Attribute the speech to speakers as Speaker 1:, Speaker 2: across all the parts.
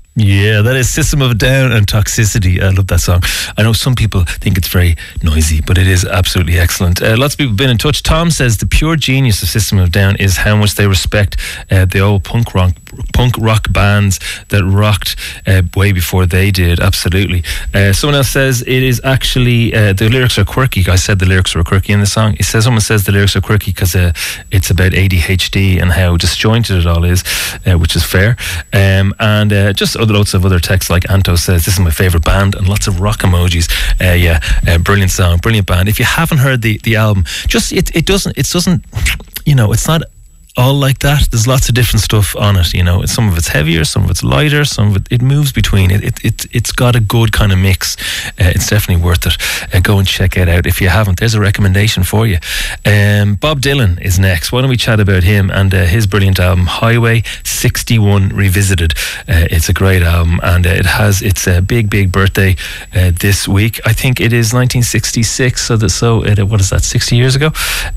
Speaker 1: Yeah, that is System of a Down and Toxicity. I love that song. I know some people think it's very noisy, but it is absolutely excellent. Lots of people have been in touch. Tom says the pure genius of System of a Down is how much they respect the old punk rock bands that rocked way before they did. Absolutely. Someone else says it is actually the lyrics are quirky. I said the lyrics were quirky in the song. Someone says the lyrics are quirky because it's about ADHD and how disjointed it all is, which is fair. And just loads of other texts, like Anto says, this is my favourite band, and lots of rock emojis. Brilliant song, brilliant band. If you haven't heard the album, just it doesn't, you know, it's not all like that. There's lots of different stuff on it, you know. Some of it's heavier, some of it's lighter, some of it moves between. It's got a good kind of mix. It's definitely worth it. Go and check it out if you haven't. There's a recommendation for you. Bob Dylan is next. Why don't we chat about him and his brilliant album Highway 61 Revisited. It's a great album, and it has its big birthday this week. I think it is 1966, what is that, 60 years ago?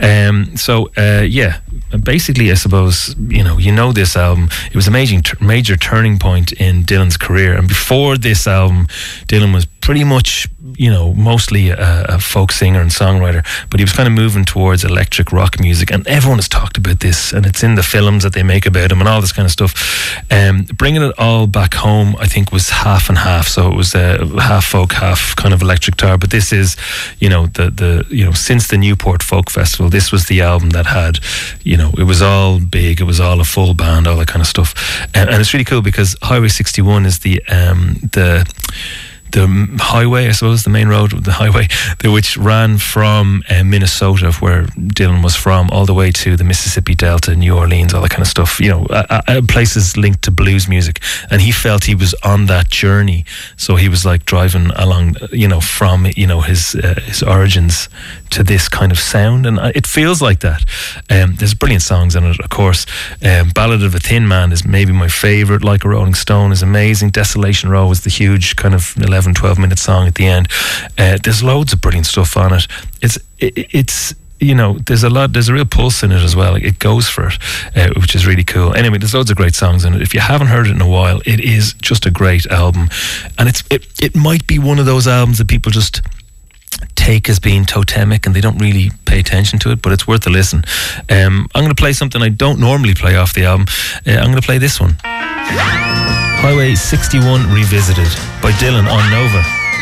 Speaker 1: Basically, I suppose, you know this album, it was a major turning point in Dylan's career. And before this album, Dylan was pretty much, you know, mostly a folk singer and songwriter, but he was kind of moving towards electric rock music, and everyone has talked about this, and it's in the films that they make about him and all this kind of stuff. Bringing it all back home, I think, was half and half. So it was half folk, half kind of electric guitar. But this is, you know, since the Newport Folk Festival, this was the album that had, you know, it was all big, it was all a full band, all that kind of stuff. And it's really cool because Highway 61 is the highway, I suppose, the main road, the highway, which ran from Minnesota, where Dylan was from, all the way to the Mississippi Delta, New Orleans, all that kind of stuff, you know, places linked to blues music. And he felt he was on that journey. So he was like driving along, you know, from, you know, his origins to this kind of sound. And it feels like that. There's brilliant songs in it, of course. Ballad of a Thin Man is maybe my favourite. Like a Rolling Stone is amazing. Desolation Row is the huge kind of 12 minute song at the end. There's loads of brilliant stuff on it. It's you know, there's a real pulse in it as well. It goes for it, which is really cool. Anyway, there's loads of great songs in it. If you haven't heard it in a while, it is just a great album, and it might be one of those albums that people just take as being totemic and they don't really pay attention to it, but it's worth a listen. I'm going to play something I don't normally play off the album. I'm going to play this one, Highway 61 Revisited by Dylan on Nova.